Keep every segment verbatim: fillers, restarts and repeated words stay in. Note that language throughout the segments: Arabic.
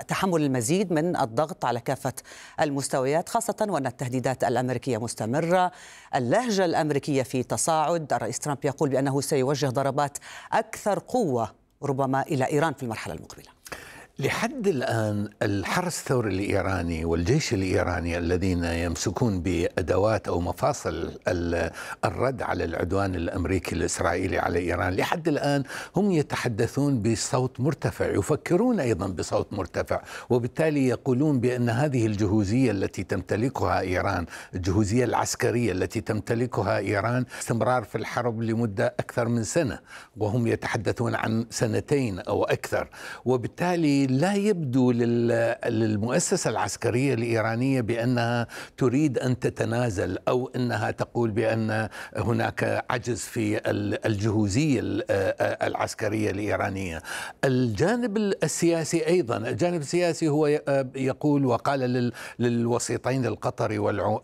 وتحمل المزيد من الضغط على كافة المستويات، خاصة وأن التهديدات الأمريكية مستمرة، اللهجة الأمريكية في تصاعد. الرئيس ترامب يقول بأنه سيوجه ضربات أكثر قوة ربما إلى إيران في المرحلة المقبلة. لحد الآن الحرس الثوري الإيراني والجيش الإيراني الذين يمسكون بأدوات أو مفاصل الرد على العدوان الأمريكي الإسرائيلي على إيران، لحد الآن هم يتحدثون بصوت مرتفع، يفكرون أيضا بصوت مرتفع، وبالتالي يقولون بأن هذه الجهوزية التي تمتلكها إيران، الجهوزية العسكرية التي تمتلكها إيران، استمرار في الحرب لمدة أكثر من سنة، وهم يتحدثون عن سنتين أو أكثر. وبالتالي لا يبدو للمؤسسة العسكرية الإيرانية بأنها تريد أن تتنازل أو أنها تقول بأن هناك عجز في الجهوزية العسكرية الإيرانية. الجانب السياسي أيضا، الجانب السياسي هو يقول وقال للوسيطين القطري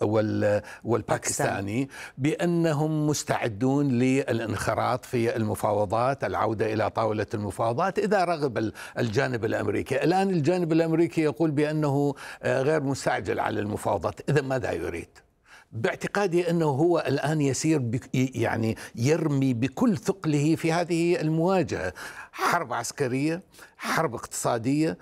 والباكستاني بأنهم مستعدون للانخراط في المفاوضات، العودة إلى طاولة المفاوضات إذا رغب الجانب الأمريكي. الآن الجانب الأمريكي يقول بأنه غير مستعجل على المفاوضات. إذا ماذا يريد؟ باعتقادي أنه هو الآن يسير يعني يرمي بكل ثقله في هذه المواجهة، حرب عسكرية، حرب اقتصادية،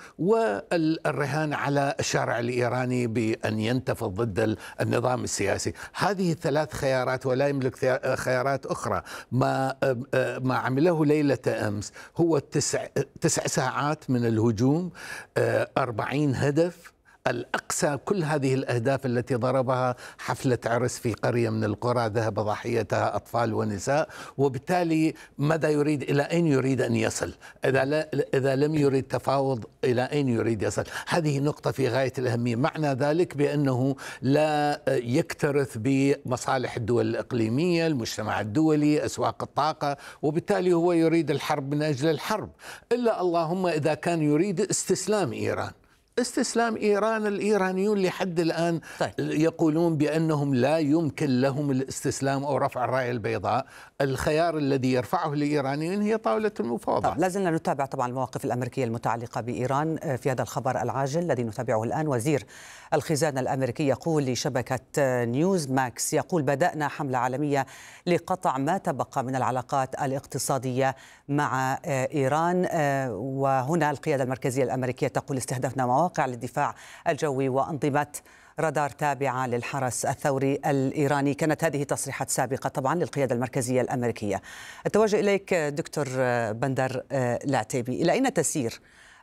والرهان على الشارع الإيراني بأن ينتفض ضد النظام السياسي. هذه الثلاث خيارات ولا يملك خيارات أخرى. ما ما عمله ليلة أمس هو تسع تسع ساعات من الهجوم، أربعين هدف، الأقصى كل هذه الأهداف التي ضربها حفلة عرس في قرية من القرى ذهب ضحيتها أطفال ونساء. وبالتالي ماذا يريد؟ إلى أين يريد أن يصل؟ إذا, لا إذا لم يريد تفاوض إلى أين يريد يصل؟ هذه نقطة في غاية الأهمية. معنى ذلك بأنه لا يكترث بمصالح الدول الإقليمية، المجتمع الدولي، أسواق الطاقة، وبالتالي هو يريد الحرب من أجل الحرب. إلا اللهم إذا كان يريد استسلام إيران. استسلام إيران، الإيرانيون لحد الآن طيب. يقولون بأنهم لا يمكن لهم الاستسلام أو رفع الراية البيضاء. الخيار الذي يرفعه الإيرانيين هي طاولة المفاوضات. طيب. لازلنا نتابع طبعا المواقف الأمريكية المتعلقة بإيران. في هذا الخبر العاجل الذي نتابعه الآن، وزير الخزانة الأمريكي يقول لشبكة نيوز ماكس، يقول بدأنا حملة عالمية لقطع ما تبقى من العلاقات الاقتصادية مع إيران. وهنا القيادة المركزية الأمريكية تقول استهدفنا مواقع للدفاع الجوي وأنظمة رادار تابعة للحرس الثوري الإيراني. كانت هذه تصريحات سابقة طبعا للقيادة المركزية الأمريكية. أتوجه إليك دكتور بندر العتيبي، إلى أين تسير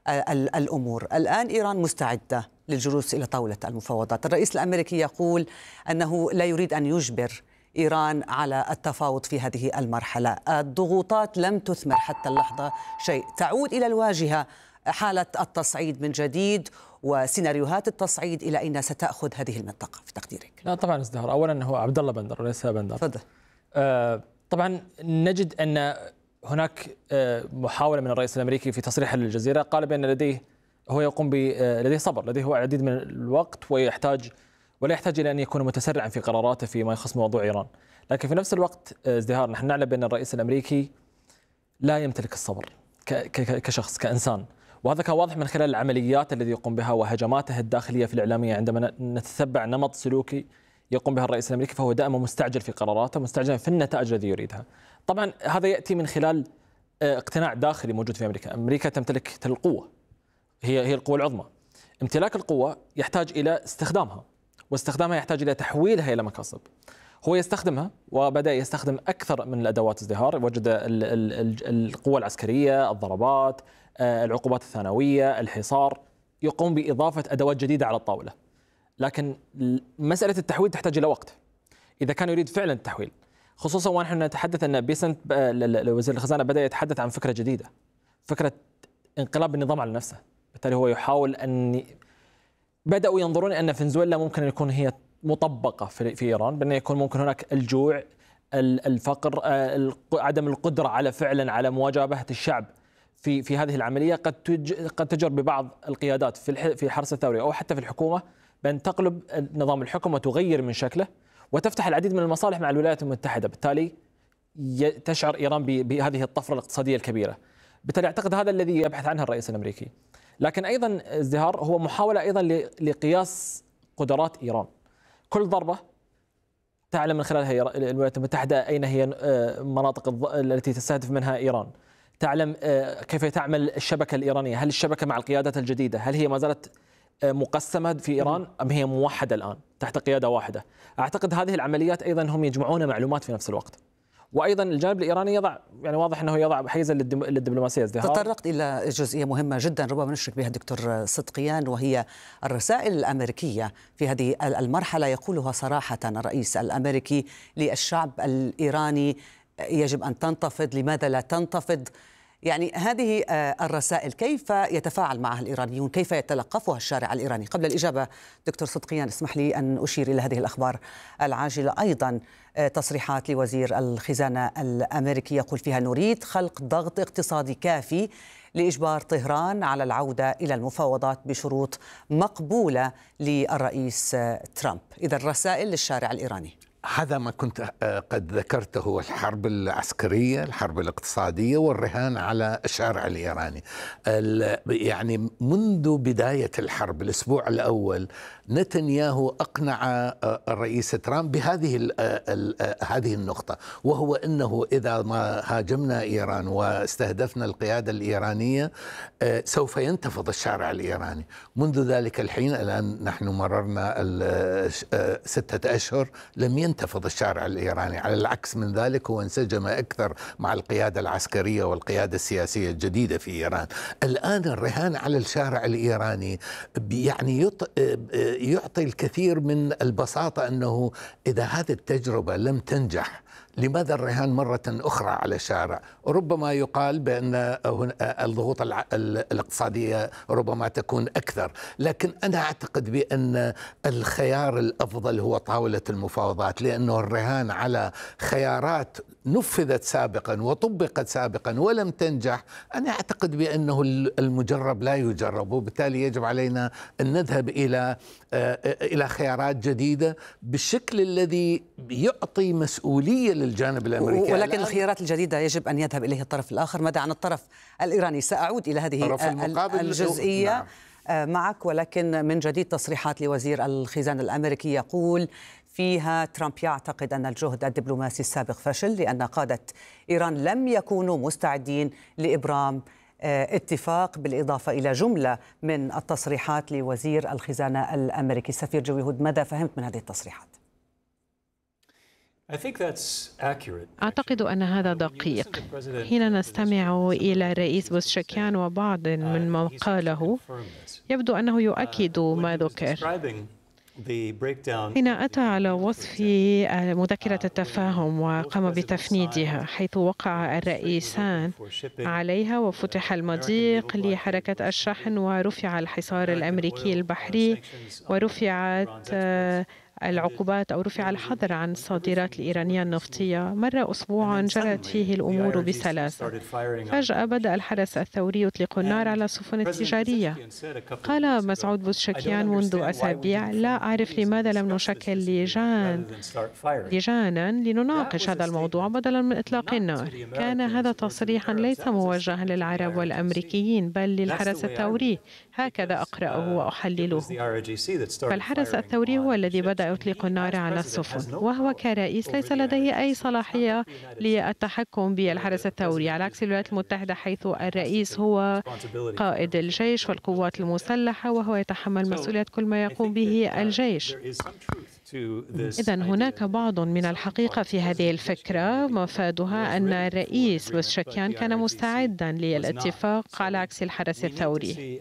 الأمور الآن؟ إيران مستعدة للجلوس إلى طاولة المفاوضات. الرئيس الأمريكي يقول أنه لا يريد أن يجبر إيران على التفاوض في هذه المرحلة. الضغوطات لم تثمر حتى اللحظة شيء. تعود إلى الواجهة حالة التصعيد من جديد وسيناريوهات التصعيد. إلى أين ستأخذ هذه المنطقة في تقديرك؟ لا طبعا ازدهار. أولا هو عبد الله بندر وليس بندر. تفضل. آه طبعا نجد أن هناك آه محاولة من الرئيس الأمريكي في تصريحه للجزيرة، قال بأن لديه هو يقوم ب لديه صبر، لديه العديد من الوقت ويحتاج ولا يحتاج إلى أن يكون متسرعا في قراراته فيما يخص موضوع إيران. لكن في نفس الوقت ازدهار نحن نعلم بأن الرئيس الأمريكي لا يمتلك الصبر كشخص كإنسان، وهذا كان واضح من خلال العمليات التي يقوم بها وهجماته الداخلية في الإعلامية. عندما نتتبع نمط سلوكي يقوم بها الرئيس الأمريكي فهو دائما مستعجل في قراراته، مستعجل في النتائج التي يريدها. طبعا هذا يأتي من خلال اقتناع داخلي موجود في أمريكا. أمريكا تمتلك القوة، هي هي القوة العظمى. امتلاك القوة يحتاج إلى استخدامها، واستخدامها يحتاج إلى تحويلها إلى مكاسب. هو يستخدمها وبدأ يستخدم أكثر من الأدوات ازدهار. وجد القوة العسكرية، الضربات، العقوبات الثانوية، الحصار، يقوم بإضافة أدوات جديدة على الطاولة. لكن مسألة التحويل تحتاج إلى وقت إذا كان يريد فعلا التحويل، خصوصا ونحن نتحدث أن بيسنت وزير الخزانة بدأ يتحدث عن فكرة جديدة، فكرة انقلاب النظام على نفسه. بالتالي هو يحاول أن بدأوا ينظرون أن فنزويلا ممكن أن يكون هي مطبقة في إيران، بأن يكون ممكن هناك الجوع، الفقر، عدم القدرة على فعلا على مواجهة الشعب في في هذه العملية. قد قد تجر ببعض القيادات في في الحرس الثوري أو حتى في الحكومة بأن تقلب نظام الحكم وتغير من شكله وتفتح العديد من المصالح مع الولايات المتحدة. بالتالي تشعر إيران بهذه الطفرة الاقتصادية الكبيرة. بالتالي أعتقد هذا الذي يبحث عنه الرئيس الأمريكي. لكن أيضا ازدهار هو محاولة أيضا لقياس قدرات إيران. كل ضربة تعلم من خلالها الولايات المتحدة أين هي مناطق التي تستهدف منها إيران، تعلم كيف تعمل الشبكة الإيرانية، هل الشبكة مع القيادات الجديدة هل هي ما زالت مقسمة في إيران أم هي موحدة الآن تحت قيادة واحدة. أعتقد هذه العمليات أيضا هم يجمعون معلومات في نفس الوقت. وأيضا الجانب الإيراني يضع يعني واضح أنه يضع حيزا للدبلوماسية. ازدهار تطرقت إلى جزئية مهمة جدا ربما نشرك بها دكتور صدقيان، وهي الرسائل الأمريكية في هذه المرحلة. يقولها صراحة الرئيس الأمريكي للشعب الإيراني يجب أن تنتفض، لماذا لا تنتفض؟ يعني هذه الرسائل كيف يتفاعل معها الإيرانيون، كيف يتلقفها الشارع الإيراني؟ قبل الإجابة دكتور صدقيان اسمح لي أن أشير إلى هذه الأخبار العاجلة. أيضا تصريحات لوزير الخزانة الأمريكي يقول فيها نريد خلق ضغط اقتصادي كافي لإجبار طهران على العودة إلى المفاوضات بشروط مقبولة للرئيس ترامب. إذا الرسائل للشارع الإيراني. هذا ما كنت قد ذكرته، الحرب العسكرية، الحرب الاقتصادية، والرهان على الشارع الإيراني. يعني منذ بداية الحرب الأسبوع الأول نتنياهو أقنع الرئيس ترامب بهذه هذه النقطة، وهو أنه إذا ما هاجمنا إيران واستهدفنا القيادة الإيرانية سوف ينتفض الشارع الإيراني. منذ ذلك الحين الآن نحن مررنا ستة أشهر لم ينتفض الشارع الإيراني، على العكس من ذلك هو انسجم أكثر مع القيادة العسكرية والقيادة السياسية الجديدة في إيران. الآن الرهان على الشارع الإيراني يعني يعطي الكثير من البساطة أنه إذا هذه التجربة لم تنجح لماذا الرهان مرة أخرى على الشارع؟ ربما يقال بأن الضغوط الاقتصادية ربما تكون أكثر، لكن أنا أعتقد بأن الخيار الأفضل هو طاولة المفاوضات، لأنه الرهان على خيارات نفذت سابقا وطبقت سابقا ولم تنجح، أنا أعتقد بأنه المجرب لا يجرب، وبالتالي يجب علينا أن نذهب إلى إلى خيارات جديدة بالشكل الذي يعطي مسؤولية للجانب الأمريكي. ولكن الخيارات الجديدة يجب أن يذهب إليه الطرف الآخر. ماذا عن الطرف الإيراني؟ سأعود إلى هذه الجزئية نعم. معك، ولكن من جديد تصريحات لوزير الخزانة الأمريكي يقول فيها ترامب يعتقد أن الجهد الدبلوماسي السابق فشل لأن قادة إيران لم يكونوا مستعدين لإبرام اتفاق، بالإضافة إلى جملة من التصريحات لوزير الخزانة الأمريكي. سفير جوي هود، ماذا فهمت من هذه التصريحات؟ أعتقد أن هذا دقيق. حين نستمع إلى الرئيس بوزشكيان وبعض من ما قاله يبدو أنه يؤكد ما ذكر. حين أتى على وصف مذكرة التفاهم وقام بتفنيدها حيث وقع الرئيسان عليها وفتح المضيق لحركة الشحن ورفع الحصار الأمريكي البحري ورفعت العقوبات أو رفع الحظر عن الصادرات الإيرانية النفطية، مر أسبوع جرت فيه الأمور بسلاسة. فجأة بدأ الحرس الثوري يطلق النار على السفن التجارية. قال مسعود بوزشكيان منذ أسابيع لا أعرف لماذا لم نشكل لجان لجانا لنناقش هذا الموضوع بدلا من إطلاق النار. كان هذا تصريحا ليس موجها للعرب والأمريكيين بل للحرس الثوري، هكذا أقرأه وأحلله. فالحرس الثوري هو الذي بدأ يطلق النار على السفن، وهو كرئيس ليس لديه أي صلاحية للتحكم بالحرس الثوري، على عكس الولايات المتحدة حيث الرئيس هو قائد الجيش والقوات المسلحة وهو يتحمل مسؤولية كل ما يقوم به الجيش. إذن هناك بعض من الحقيقة في هذه الفكرة، مفادها أن الرئيس بوزشكيان كان مستعدا للاتفاق على عكس الحرس الثوري.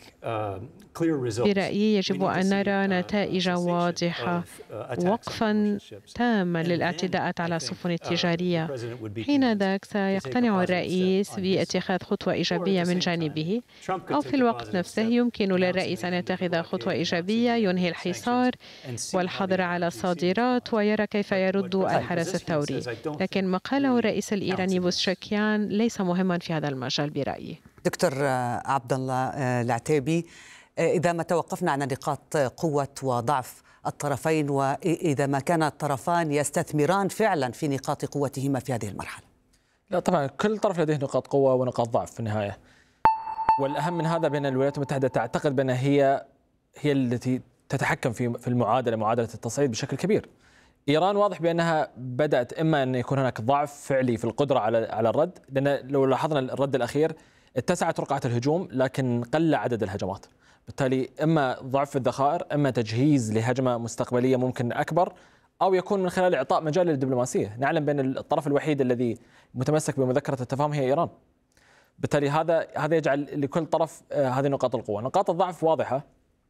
برأيي يجب أن نرى نتائج واضحة، وقفا تاما للاعتداءات على السفن التجارية. حين ذاك سيقتنع الرئيس باتخاذ خطوة إيجابية من جانبه، أو في الوقت نفسه يمكن للرئيس أن يتخذ خطوة إيجابية ينهي الحصار والحظر على الصادرات ويرى كيف يرد الحرس الثوري. لكن ما قاله الرئيس الإيراني بوزشكيان ليس مهما في هذا المجال برأيي. دكتور عبد الله العتيبي، إذا ما توقفنا عن نقاط قوة وضعف الطرفين، وإذا ما كان الطرفان يستثمران فعلا في نقاط قوتهما في هذه المرحلة؟ لا طبعا كل طرف لديه نقاط قوة ونقاط ضعف في النهاية. والأهم من هذا بأن الولايات المتحدة تعتقد بأن هي هي التي تتحكم في في المعادلة معادلة التصعيد بشكل كبير. إيران واضح بأنها بدأت إما أن يكون هناك ضعف فعلي في القدرة على على الرد، لأن لو لاحظنا الرد الأخير اتسعت رقعة الهجوم لكن قل عدد الهجمات، بالتالي إما ضعف في الذخائر، إما تجهيز لهجمة مستقبلية ممكن أكبر، أو يكون من خلال إعطاء مجال للدبلوماسية. نعلم بأن الطرف الوحيد الذي متمسك بمذكرة التفاهم هي إيران، بالتالي هذا هذا يجعل لكل طرف هذه نقاط القوة. نقاط الضعف واضحة.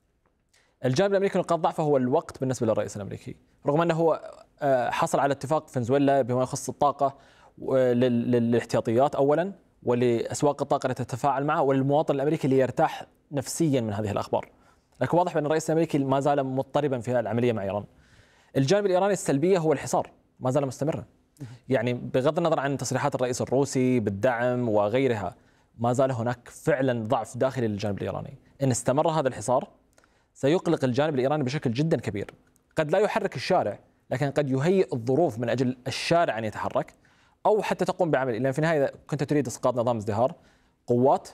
الجانب الأمريكي نقاط ضعفه هو الوقت بالنسبة للرئيس الأمريكي، رغم أنه هو حصل على اتفاق فنزويلا بما يخص الطاقة للاحتياطيات أولا، ولأسواق الطاقة التي تتفاعل معها، وللمواطن الأمريكي ليرتاح نفسيا من هذه الأخبار. لكن واضح بأن الرئيس الأمريكي ما زال مضطربا في العملية مع إيران. الجانب الإيراني السلبية هو الحصار، ما زال مستمرا. يعني بغض النظر عن تصريحات الرئيس الروسي بالدعم وغيرها، ما زال هناك فعلا ضعف داخلي للجانب الإيراني. إن استمر هذا الحصار سيقلق الجانب الإيراني بشكل جدا كبير. قد لا يحرك الشارع، لكن قد يهيئ الظروف من أجل الشارع أن يتحرك، أو حتى تقوم بعمل. لأن في النهاية إذا كنت تريد إسقاط نظام ازدهار، قوات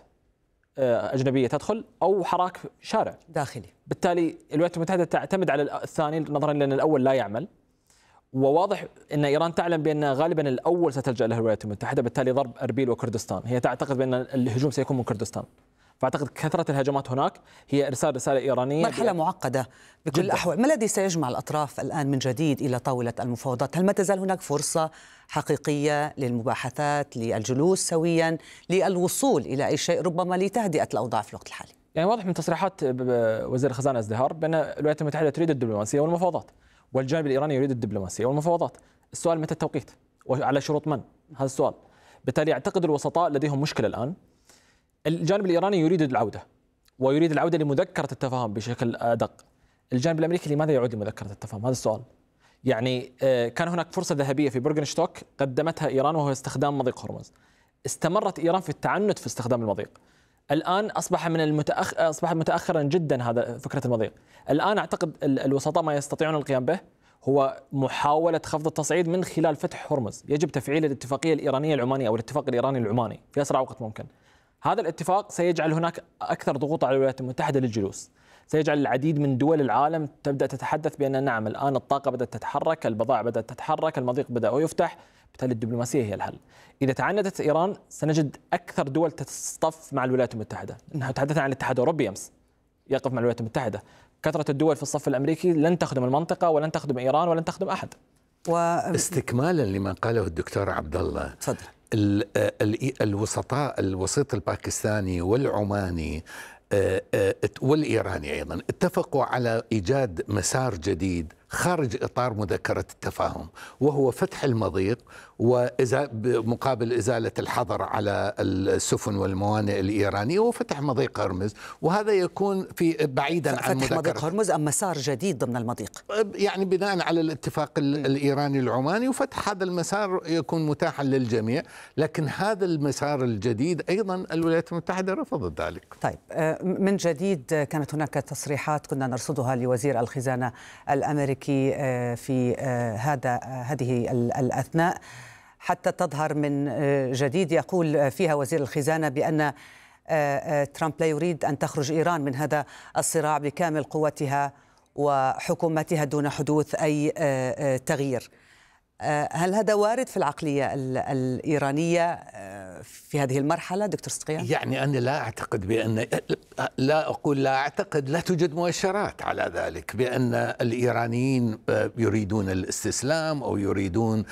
أجنبية تدخل أو حراك شارع داخلي. بالتالي الولايات المتحدة تعتمد على الثاني نظرا لأن الأول لا يعمل، وواضح أن إيران تعلم بأن غالبا الأول ستلجأ له الولايات المتحدة، بالتالي ضرب أربيل وكردستان. هي تعتقد بأن الهجوم سيكون من كردستان، فأعتقد كثرة الهجمات هناك هي إرسال رسالة إيرانية. مرحلة معقدة بكل الأحوال. ما الذي سيجمع الأطراف الآن من جديد إلى طاولة المفاوضات؟ هل ما تزال هناك فرصة حقيقية للمباحثات، للجلوس سويا، للوصول إلى أي شيء ربما لتهدئة الأوضاع في الوقت الحالي؟ يعني واضح من تصريحات وزير الخزانة ازدهار بأن الولايات المتحدة تريد الدبلوماسية والمفاوضات، والجانب الإيراني يريد الدبلوماسية والمفاوضات. السؤال متى التوقيت؟ وعلى شروط من؟ هذا السؤال. بالتالي أعتقد الوسطاء لديهم مشكلة الآن. الجانب الإيراني يريد العودة، ويريد العودة لمذكرة التفاهم بشكل أدق. الجانب الأمريكي لماذا يعود لمذكرة التفاهم؟ هذا السؤال. يعني كان هناك فرصة ذهبية في بورغنشتوك قدمتها إيران، وهو استخدام مضيق هرمز. استمرت إيران في التعنت في استخدام المضيق. الآن أصبح من المتأخ... أصبح متأخرا جدا هذا فكرة المضيق. الآن أعتقد الوسطاء ما يستطيعون القيام به هو محاولة خفض التصعيد من خلال فتح هرمز. يجب تفعيل الاتفاقية الإيرانية العمانية أو الاتفاق الإيراني العماني في أسرع وقت ممكن. هذا الاتفاق سيجعل هناك أكثر ضغوط على الولايات المتحدة للجلوس، سيجعل العديد من دول العالم تبدأ تتحدث بأن نعم الآن الطاقة بدأت تتحرك، البضائع بدأت تتحرك، المضيق بدأ يفتح، بالتالي الدبلوماسية هي الحل. إذا تعندت إيران سنجد أكثر دول تصطف مع الولايات المتحدة. نحن تحدثنا عن الاتحاد الأوروبي أمس يقف مع الولايات المتحدة. كثرة الدول في الصف الأمريكي لن تخدم المنطقة ولن تخدم إيران ولن تخدم أحد. و... استكمالا لما قاله الدكتور عبد الله، تفضل. الوسطاء الوسيط الباكستاني والعماني والإيراني أيضا اتفقوا على إيجاد مسار جديد خارج إطار مذكرة التفاهم، وهو فتح المضيق ومقابل إزالة الحظر على السفن والموانئ الإيرانية وفتح مضيق هرمز، وهذا يكون في بعيدا عن فتح مضيق هرمز أم مسار جديد ضمن المضيق؟ يعني بناء على الاتفاق الإيراني العماني، وفتح هذا المسار يكون متاحا للجميع. لكن هذا المسار الجديد أيضا الولايات المتحدة رفضت ذلك. طيب، من جديد كانت هناك تصريحات كنا نرصدها لوزير الخزانة الأمريكي في هذا هذه الأثناء حتى تظهر من جديد، يقول فيها وزير الخزانة بأن ترامب لا يريد أن تخرج إيران من هذا الصراع بكامل قوتها وحكومتها دون حدوث أي تغيير. هل هذا وارد في العقلية الإيرانية في هذه المرحلة دكتور صدقيان؟ يعني أنا لا أعتقد بأن لا أقول لا أعتقد لا توجد مؤشرات على ذلك بأن الإيرانيين يريدون الاستسلام أو يريدون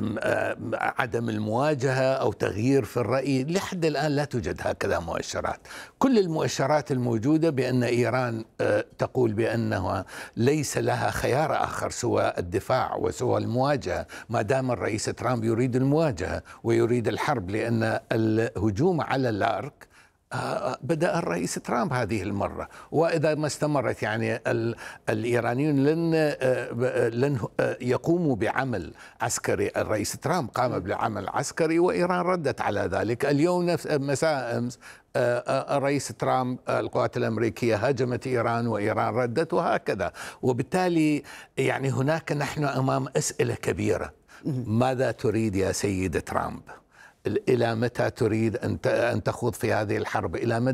عدم المواجهة أو تغيير في الرأي. لحد الآن لا توجد هكذا مؤشرات. كل المؤشرات الموجودة بأن إيران تقول بأنها ليس لها خيار آخر سوى الدفاع وسوى المواجهة، ما دام الرئيس ترامب يريد المواجهة ويريد الحرب، لأن الهجوم على اللارك بدأ الرئيس ترامب هذه المرة، وإذا ما استمرت يعني الإيرانيون لن لن يقوموا بعمل عسكري. الرئيس ترامب قام بعمل عسكري وإيران ردت على ذلك. اليوم نفس مساء أمس الرئيس ترامب القوات الأمريكية هاجمت إيران وإيران ردت، وهكذا. وبالتالي يعني هناك نحن أمام أسئلة كبيرة. ماذا تريد يا سيد ترامب؟ إلى متى تريد أن تخوض في هذه الحرب؟ إلى متى